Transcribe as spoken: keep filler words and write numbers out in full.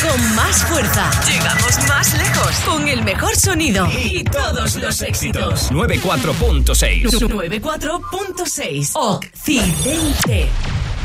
con más fuerza. Llegamos más lejos con el mejor sonido y todos los éxitos. noventa y cuatro punto seis. noventa y cuatro punto seis. Occidente.